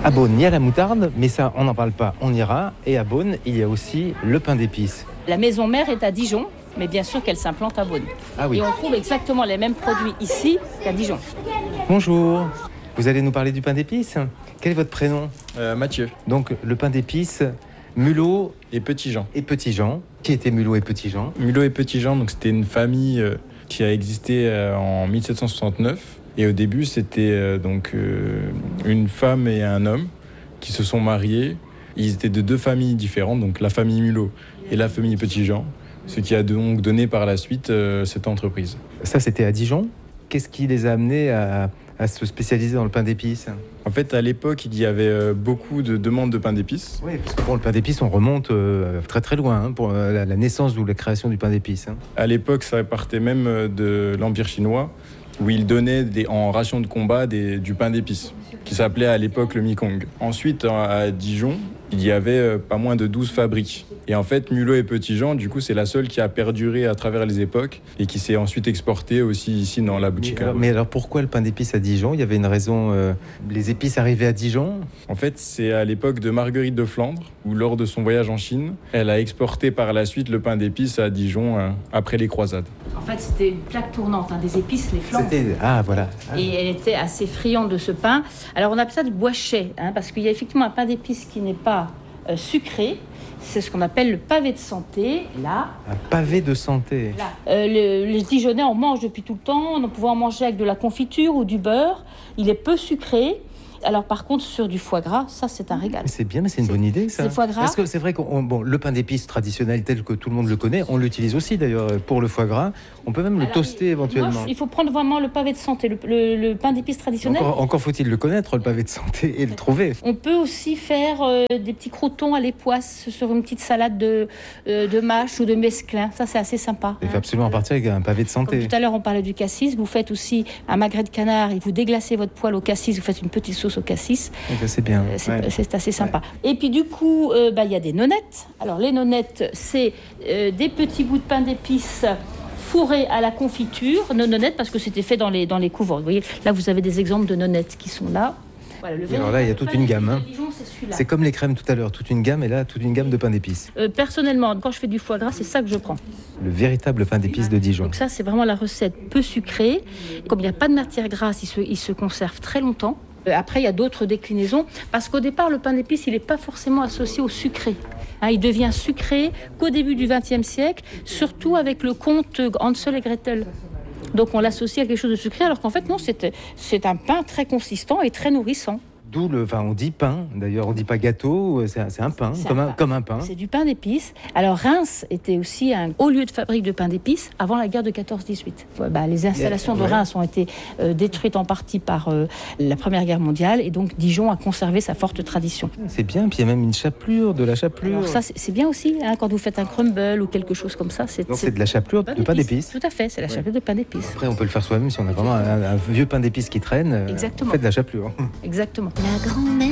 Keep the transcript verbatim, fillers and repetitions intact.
À Beaune, il y a la moutarde, mais ça, on n'en parle pas, on ira. Et à Beaune, il y a aussi le pain d'épices. La maison mère est à Dijon, mais bien sûr qu'elle s'implante à Beaune. Ah oui. Et on trouve exactement les mêmes produits ici qu'à Dijon. Bonjour, vous allez nous parler du pain d'épices. Quel est votre prénom ? Euh, Mathieu. Donc le pain d'épices, Mulot Et Petit-Jean. et Petit-Jean. Qui étaient Mulot et Petit-Jean ? Mulot et Petit-Jean, donc c'était une famille euh, qui a existé euh, en dix-sept cent soixante-neuf. Et au début, c'était euh, donc euh, une femme et un homme qui se sont mariés. Ils étaient de deux familles différentes, donc la famille Mulot et la famille Petit-Jean, ce qui a donc donné par la suite euh, cette entreprise. Ça, c'était à Dijon. Qu'est-ce qui les a amenés à, à se spécialiser dans le pain d'épices ? En fait, à l'époque, il y avait euh, beaucoup de demandes de pain d'épices. Oui, parce que pour le pain d'épices, on remonte euh, très très loin hein, pour euh, la, la naissance ou la création du pain d'épices. Hein. À l'époque, ça partait même euh, de l'Empire chinois, où ils donnaient des, en ration de combat des, du pain d'épices, qui s'appelait à l'époque le Mekong. Ensuite, à Dijon, il y avait euh, pas moins de douze fabriques. Et en fait, Mulot et Petit-Jean, du coup, c'est la seule qui a perduré à travers les époques et qui s'est ensuite exportée aussi ici dans la boutique. Mais alors, mais alors pourquoi le pain d'épices à Dijon ? Il y avait une raison, euh, les épices arrivaient à Dijon ? En fait, c'est à l'époque de Marguerite de Flandre, où lors de son voyage en Chine, elle a exporté par la suite le pain d'épices à Dijon euh, après les croisades. En fait, c'était une plaque tournante, hein, des épices, les flandres. C'était... Ah, voilà. Ah. Et elle était assez friande de ce pain. Alors on appelle ça du boichet, hein, parce qu'il y a effectivement un pain d'épices qui n'est pas euh, sucré. C'est ce qu'on appelle le pavé de santé. Là, Un pavé de santé. là. Euh, le, les Dijonnais en mangent depuis tout le temps. On peut en manger avec de la confiture ou du beurre. Il est peu sucré. Alors par contre, sur du foie gras, ça c'est un régal. Mais c'est bien, mais c'est une bonne idée ça. C'est foie gras. Parce que c'est vrai que bon, le pain d'épices traditionnel tel que tout le monde le connaît, on l'utilise aussi d'ailleurs pour le foie gras. On peut même le Alors, toaster éventuellement. Moi, il faut prendre vraiment le pavé de santé, le, le- le pain d'épices traditionnel. Encore, encore faut-il le connaître, le pavé de santé, et le trouver. On peut aussi faire euh, des petits croûtons à l'époisse sur une petite salade de, euh, de mâche ou de mesclun. Ça, c'est assez sympa. Il faut hein. absolument partir avec un pavé de Comme santé. tout à l'heure, on parlait du cassis. Vous faites aussi un magret de canard et vous déglacez votre poêle au cassis. Vous faites une petite sauce au cassis. Donc, ça, c'est bien. Euh, C'est Ouais. c'est assez sympa. Et puis du coup, euh, bah, il y a des nonnettes. Alors les nonnettes, c'est euh, des petits bouts de pain d'épices fourrés à la confiture. Nos nonnettes, parce que c'était fait dans les, dans les couvents. Vous voyez, là, vous avez des exemples de nonnettes qui sont là. Voilà, le Et alors là, il y a toute une gamme, hein. pain d'épices de Dijon, c'est celui-là. C'est comme les crèmes tout à l'heure, toute une gamme, et là, toute une gamme de pain d'épices. Euh, personnellement, quand je fais du foie gras, c'est ça que je prends. Le véritable pain d'épices de Dijon. Donc ça, c'est vraiment la recette peu sucrée. Comme il n'y a pas de matière grasse, il se, il se conserve très longtemps. Euh, Après, il y a d'autres déclinaisons, parce qu'au départ, le pain d'épices, il n'est pas forcément associé au sucré. Hein, il devient sucré qu'au début du vingtième siècle, surtout avec le conte Hansel et Gretel. Donc on l'associe à quelque chose de sucré, alors qu'en fait, non, c'est, c'est un pain très consistant et très nourrissant. D'où le, enfin, on dit pain. D'ailleurs, on dit pas gâteau. C'est un, c'est un pain, C'est comme un un, pain. comme un pain. C'est du pain d'épices. Alors Reims était aussi un haut lieu de fabrique de pain d'épices avant la guerre de quatorze dix-huit. Ouais, bah, les installations de Ouais. Reims ont été euh, détruites en partie par euh, la Première Guerre mondiale et donc Dijon a conservé sa forte tradition. C'est bien. Puis il y a même une chapelure, de la chapelure. Alors ça c'est c'est bien aussi hein, quand vous faites un crumble ou quelque chose comme ça. C'est, Donc c'est de la chapelure de pain d'épices. Tout à fait, c'est la chapelure de pain d'épices. Après, on peut le faire soi-même si on a vraiment un, un vieux pain d'épices qui traîne. euh, Exactement. On fait de la chapelure. Exactement. La grand-mère